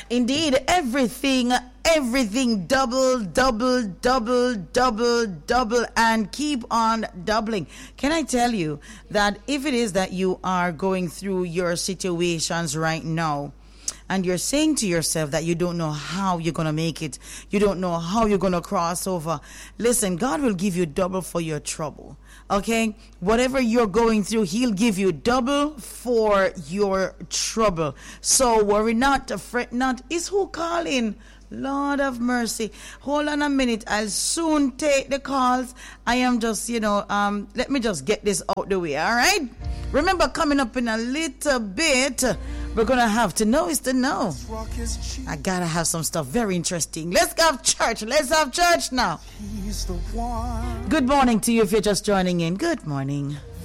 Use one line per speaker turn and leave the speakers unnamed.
Indeed, everything double, double, double, double, double, and keep on doubling. Can I tell you that if it is that you are going through your situations right now, and you're saying to yourself that you don't know how you're going to make it, you don't know how you're going to cross over, listen, God will give you double for your trouble. Okay? Whatever you're going through, He'll give you double for your trouble. So worry not, fret not. Is who calling? Lord of mercy. Hold on a minute. I'll soon take the calls. I am just, let me just get this out the way, all right? Remember, coming up in a little bit, we're going to have to know is to know. I got to have some stuff very interesting. Let's have church. Let's have church now. Good morning to you if you're just joining in. Good morning.